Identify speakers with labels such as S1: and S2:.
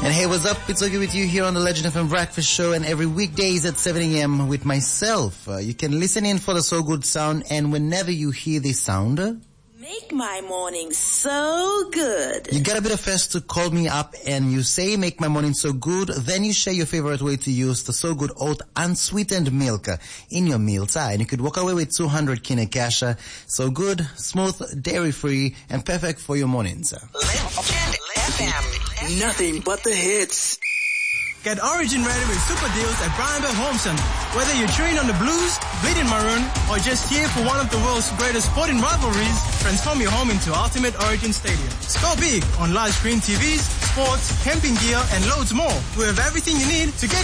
S1: And hey, what's up? It's Ogie with you here on the Legend FM Breakfast Show, and every weekdays at 7 a.m. with myself. You can listen in for the So Good sound, and whenever you hear this sound,
S2: make my morning so good.
S1: You gotta be the first to call me up and you say make my morning so good. Then you share your favorite way to use the So Good oat unsweetened milk in your meal time. And you could walk away with 200 kina cash. So good, smooth, dairy free, and perfect for your mornings.
S3: Legend FM. Nothing but the hits.
S4: Get Origin ready with super deals at Brian Bell Home Center. Whether you're cheering on the Blues, bleeding maroon, or just here for one of the world's greatest sporting rivalries, transform your home into Ultimate Origin Stadium. Score big on large screen TVs, sports, camping gear, and loads more. We have everything you need to get